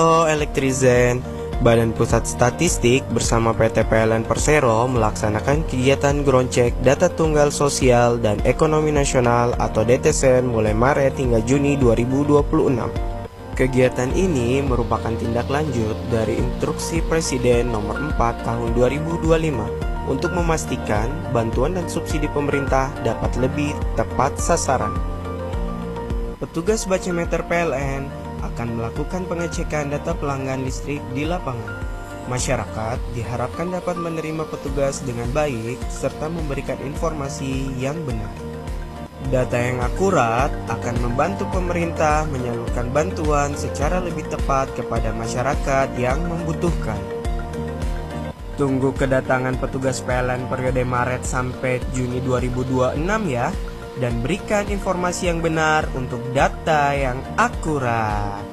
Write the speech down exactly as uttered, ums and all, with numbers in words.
Halo Elektrizen, Badan Pusat Statistik bersama P T P L N Persero melaksanakan kegiatan ground check data tunggal sosial dan ekonomi nasional atau D T S N mulai Maret hingga Juni dua ribu dua puluh enam. Kegiatan ini merupakan tindak lanjut dari Instruksi Presiden Nomor empat Tahun dua ribu dua puluh lima untuk memastikan bantuan dan subsidi pemerintah dapat lebih tepat sasaran. Petugas barometer P L N akan melakukan pengecekan data pelanggan listrik di lapangan. Masyarakat diharapkan dapat menerima petugas dengan baik serta memberikan informasi yang benar. Data yang akurat akan membantu pemerintah menyalurkan bantuan secara lebih tepat kepada masyarakat yang membutuhkan. Tunggu kedatangan petugas P L N periode Maret sampai Juni dua ribu dua puluh enam ya, dan berikan informasi yang benar untuk data yang akurat.